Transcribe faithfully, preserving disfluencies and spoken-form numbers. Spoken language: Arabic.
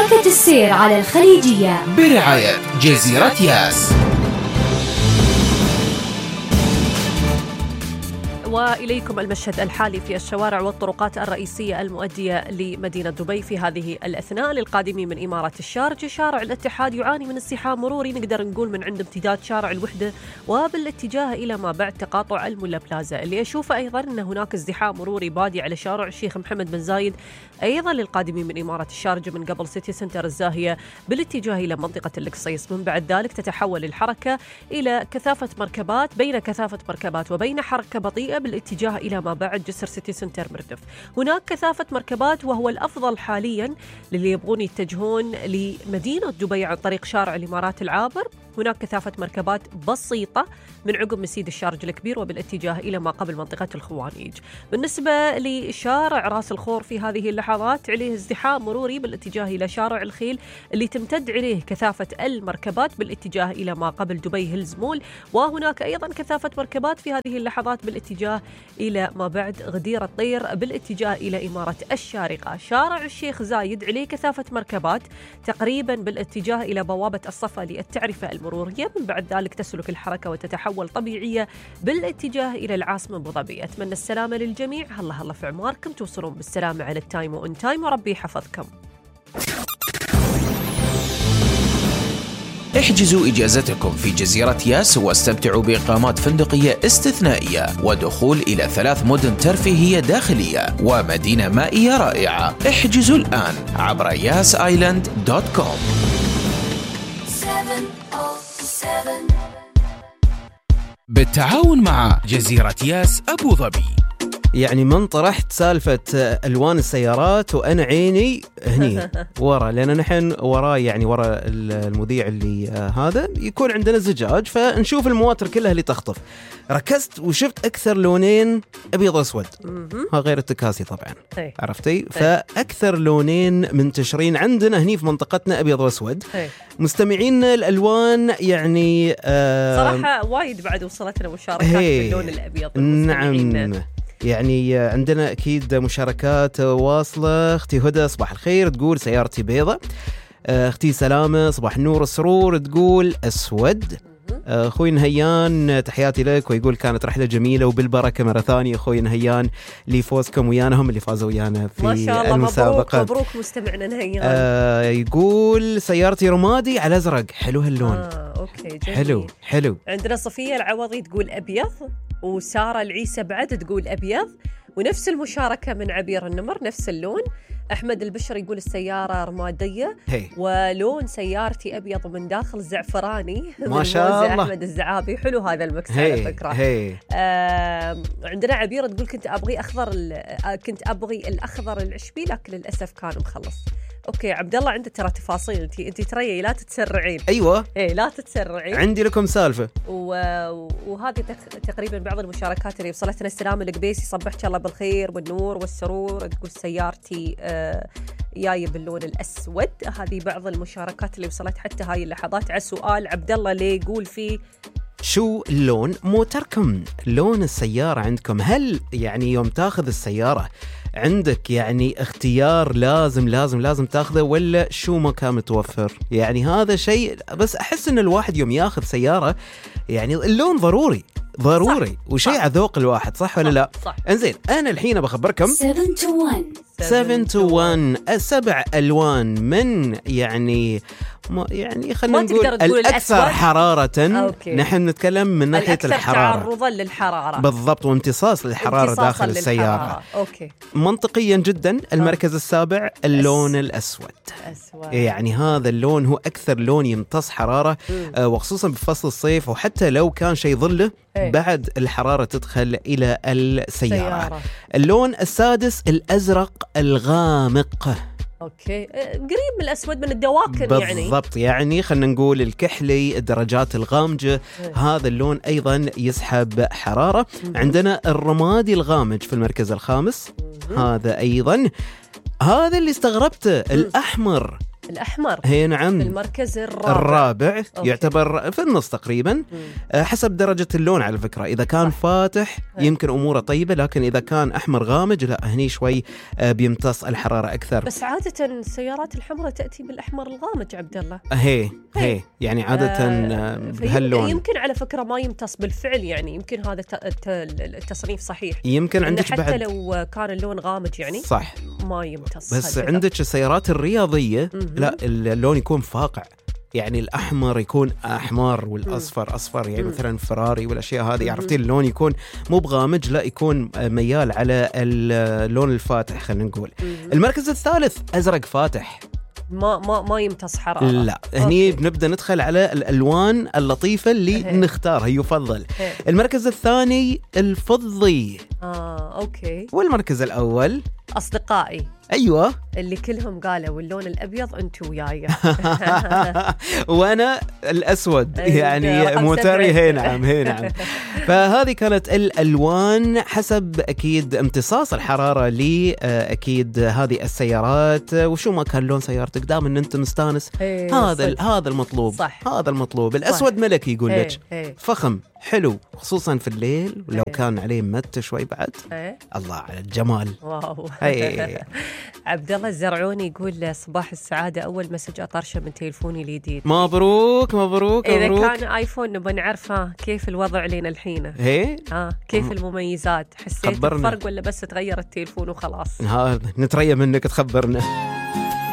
حركة السير على الخليجية برعاية جزيرة ياس. وإليكم المشهد الحالي في الشوارع والطرقات الرئيسية المؤدية لمدينة دبي في هذه الأثناء. للقادمين من إمارة الشارجة شارع الاتحاد يعاني من ازدحام مروري، نقدر نقول من عند امتداد شارع الوحدة وبالاتجاه إلى ما بعد تقاطع الملا بلازا. اللي أشوفه أيضا أن هناك ازدحام مروري بادي على شارع الشيخ محمد بن زايد أيضا للقادمين من إمارة الشارجة من قبل سيتي سنتر الزاهية بالاتجاه إلى منطقة القصيص. من بعد ذلك تتحول الحركة إلى كثافة مركبات بين كثافة مركبات وبين حركة بطيئة بالاتجاه إلى ما بعد جسر سيتي سنتر مردف. هناك كثافة مركبات وهو الأفضل حاليا للي يبغون يتجهون لمدينة دبي عن طريق شارع الإمارات العابر. هناك كثافة مركبات بسيطة من عقب مسيد الشارج الكبير وبالاتجاه إلى ما قبل منطقة الخوانيج. بالنسبة لشارع راس الخور في هذه اللحظات عليه ازدحام مروري بالاتجاه إلى شارع الخيل اللي تمتد عليه كثافة المركبات بالاتجاه إلى ما قبل دبي هيلز مول. وهناك أيضا كثافة مركبات في هذه اللحظات بالاتجاه إلى ما بعد غدير الطير بالاتجاه إلى إمارة الشارقة. شارع الشيخ زايد عليه كثافة مركبات تقريبا بالاتجاه إلى بوابة الصفا للتعرفة المرورية. من بعد ذلك تسلك الحركة وتتحول طبيعية بالاتجاه إلى العاصمة أبو ظبي. أتمنى السلامة للجميع، الله الله في عماركم، توصلون بالسلامة على التايم وإن تايم وربي حفظكم. احجزوا إجازتكم في جزيرة ياس واستمتعوا بإقامات فندقية استثنائية ودخول إلى ثلاث مدن ترفيهية داخلية ومدينة مائية رائعة. احجزوا الآن عبر ياس آيلاند دوت كوم. بالتعاون مع جزيرة ياس أبو ظبي. يعني من طرحت سالفة ألوان السيارات وأنا عيني هني ورا، لأن نحن ورا يعني ورا المذيع اللي هذا يكون عندنا زجاج فنشوف المواتر كلها اللي تخطف. ركزت وشفت أكثر لونين أبيض أسود، ها غير التكاسي طبعا عرفتي. فأكثر لونين منتشرين عندنا هني في منطقتنا أبيض وأسود. مستمعين الألوان يعني آه صراحة وايد بعد وصلتنا مشاركات باللون الأبيض. نعم يعني عندنا أكيد مشاركات واصلة. أختي هدى صباح الخير تقول سيارتي بيضة. أختي سلامة صباح النور السرور تقول أسود. أخوي نهيان تحياتي لك ويقول كانت رحلة جميلة وبالبركة مرة ثانية. أخوي نهيان اللي فوزكم ويانا اللي فازوا ويانا في ما شاء الله. المسابقة. مبروك مبروك مستمعنا نهيان. آه يقول سيارتي رمادي على أزرق. حلو هاللون. آه، أوكي جميل. حلو حلو. عندنا صفية العوضي تقول أبيض، وسارة العيسى بعد تقول أبيض، ونفس المشاركة من عبير النمر نفس اللون. أحمد البشر يقول السيارة رمادية هي. ولون سيارتي أبيض ومن داخل زعفراني. ما شاء الله. أحمد الزعابي حلو هذا المكس على فكرة. آه عندنا عبير تقول كنت أبغي أخضر كنت أبغي الأخضر العشبي لكن للأسف كان مخلص. اوكي عبد الله عنده ترى تفاصيل. انت انت ترى لا تتسرعين. ايوه ايه لا تتسرعين. عندي لكم سالفه. و... وهذه تقريبا بعض المشاركات اللي وصلتنا. السلام القبيسي صبحت الله بالخير والنور والسرور تقول سيارتي آه جايه باللون الاسود. هذه بعض المشاركات اللي وصلت حتى هاي اللحظات على سؤال عبد الله ليه يقول فيه شو لون موتركم، لون السيارة عندكم. هل يعني يوم تاخذ السيارة عندك يعني اختيار لازم لازم لازم تاخذه ولا شو ما كان متوفر؟ يعني هذا شيء بس أحس إن الواحد يوم ياخذ سيارة يعني اللون ضروري ضروري صح. وشيء على ذوق الواحد صح, صح ولا لا؟ صح. انزين أنا الحين بخبركم سبعة تو واحد سبعة تو واحد السبع ألوان من يعني يعني خلينا نقول الأكثر حرارة. أوكي. نحن نتكلم من ناحية الحرارة، الأكثر تعرضا للحرارة بالضبط وامتصاص للحرارة داخل للحرارة. السيارة. أوكي. منطقيا جدا المركز السابع اللون أس... الأسود. أسود. يعني هذا اللون هو أكثر لون يمتص حرارة آه وخصوصا بفصل الصيف، وحتى لو كان شيء ظله ايه؟ بعد الحرارة تدخل إلى السيارة. سيارة. اللون السادس الأزرق الغامق. اوكي قريب من الاسود من الدواكن بالضبط. يعني بالضبط يعني خلينا نقول الكحلي الدرجات الغامجه هذا اللون ايضا يسحب حراره. عندنا الرمادي الغامج في المركز الخامس هذا ايضا. هذا اللي استغربته الاحمر الأحمر هي نعم في المركز الرابع, الرابع أوكي. يعتبر في النص تقريبا. مم. آه، حسب درجة اللون على فكرة، إذا كان صح. فاتح هي. يمكن أموره طيبة، لكن إذا كان أحمر غامج لا هني شوي آه، بيمتص الحرارة أكثر. بس عادة السيارات الحمراء تأتي بالأحمر الغامج عبد الله. هي هي يعني عادة آه، بهاللون. يمكن على فكرة ما يمتص بالفعل، يعني يمكن هذا الت- الت- التصنيف صحيح. يمكن إن عندك حتى بعد لو كان اللون غامج يعني صح، ما يمتص. بس هكذا. عندك السيارات الرياضية مهم. لا اللون يكون فاقع، يعني الأحمر يكون أحمر والأصفر أصفر، يعني مم. مثلا فراري والأشياء هذه مهم. عرفتي اللون يكون مو بغامج، لا يكون ميال على اللون الفاتح خلينا نقول. مهم. المركز الثالث أزرق فاتح، ما ما ما يمتص حرارة. لا هني أوكي. بنبدأ ندخل على الألوان اللطيفة اللي هي. نختارها يفضل. هي. المركز الثاني الفضي، آه أوكي. والمركز الأول أصدقائي أيوة اللي كلهم قالوا اللون الأبيض أنتوا وياي. وانا الاسود أنت يعني رقم موتري. سبعة. هي نعم هي نعم. فهذه كانت الالوان حسب اكيد امتصاص الحراره لي اكيد هذه السيارات، وشو ما كان لون سيارتك دام ان انت مستانس. إيه، هذا صدق. هذا المطلوب. صح. هذا المطلوب. الاسود ملكي يقول إيه، لك إيه، فخم حلو خصوصا في الليل، ولو إيه. كان عليه مت شوي بعد إيه. الله على الجمال. واو. هي. عبد الله الزرعوني يقول صباح السعادة، أول مسج أطرشه من تليفوني الجديد. مبروك مبروك إذا مبروك. كان آيفون نبغى نعرفه كيف الوضع لنا الحين. هي ها كيف المميزات؟ حسيت خبرنا. بفرق ولا بس تغير التليفون وخلاص؟ ها نتريى منك تخبرنا.